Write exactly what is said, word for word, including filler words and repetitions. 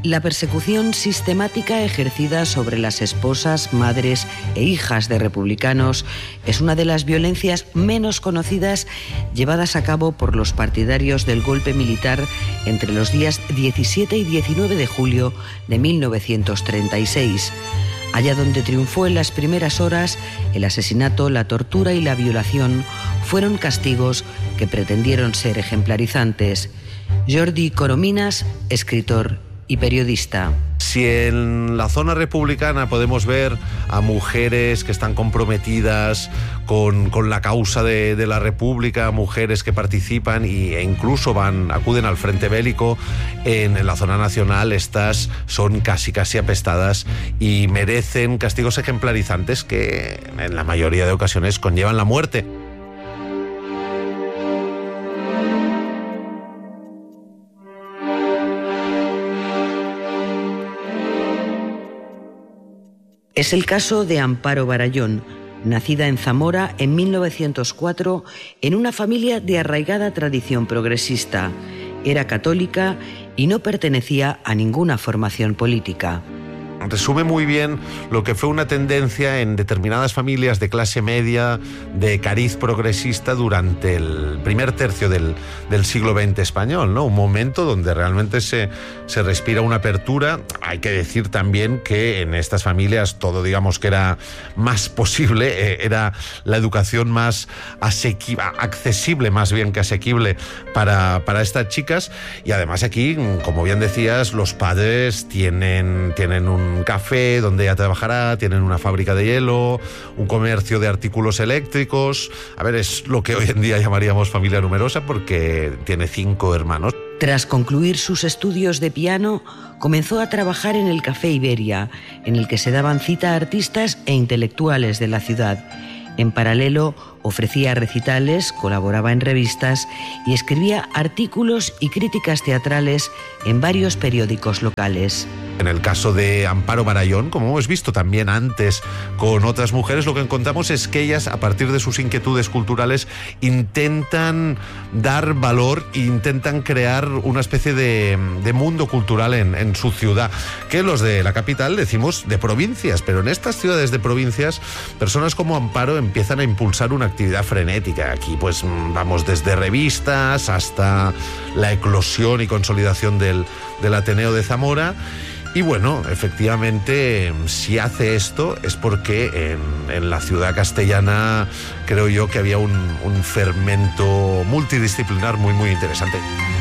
La persecución sistemática ejercida sobre las esposas, madres e hijas de republicanos es una de las violencias menos conocidas llevadas a cabo por los partidarios del golpe militar entre los días diecisiete y diecinueve de julio de mil novecientos treinta y seis. Allá donde triunfó en las primeras horas, el asesinato, la tortura y la violación fueron castigos que pretendieron ser ejemplarizantes. Jordi Corominas, escritor y periodista. Si en la zona republicana podemos ver a mujeres que están comprometidas con, con la causa de, de la República, mujeres que participan y, e incluso van, acuden al frente bélico, en, en la zona nacional estas son casi casi apestadas y merecen castigos ejemplarizantes que en la mayoría de ocasiones conllevan la muerte. Es el caso de Amparo Barallón, nacida en Zamora en mil novecientos cuatro en una familia de arraigada tradición progresista. Era católica y no pertenecía a ninguna formación política. Resume muy bien lo que fue una tendencia en determinadas familias de clase media, de cariz progresista durante el primer tercio del, del siglo veinte español, ¿no? Un momento donde realmente se, se respira una apertura. Hay que decir también que en estas familias todo, digamos, que era más posible, eh, era la educación más asequible, accesible más bien que asequible para, para estas chicas. Y además aquí, como bien decías, los padres tienen, tienen un café donde ella trabajará, tienen una fábrica de hielo, un comercio de artículos eléctricos. A ver, es lo que hoy en día llamaríamos familia numerosa porque tiene cinco hermanos. Tras concluir sus estudios de piano, comenzó a trabajar en el Café Iberia, en el que se daban cita a artistas e intelectuales de la ciudad. En paralelo, ofrecía recitales, colaboraba en revistas y escribía artículos y críticas teatrales en varios periódicos locales. En el caso de Amparo Barallón, como hemos visto también antes con otras mujeres, lo que encontramos es que ellas, a partir de sus inquietudes culturales, intentan dar valor e intentan crear una especie de, de mundo cultural en, en su ciudad, que los de la capital decimos de provincias, pero en estas ciudades de provincias, personas como Amparo empiezan a impulsar una actividad frenética. Aquí pues vamos desde revistas hasta la eclosión y consolidación del, del Ateneo de Zamora. Y bueno, efectivamente, si hace esto es porque en, en la ciudad castellana creo yo que había un, un fermento multidisciplinar muy, muy interesante.